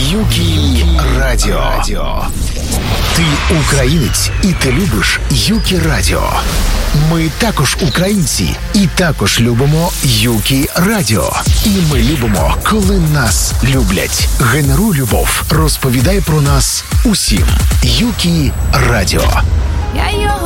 Юкі Радіо. Ти українець і ти любиш Юкі Радіо. Ми також українці і також любимо Юкі Радіо. І ми любимо, коли нас люблять. Генеруй любов. Розповідай про нас усім. Юкі Радіо.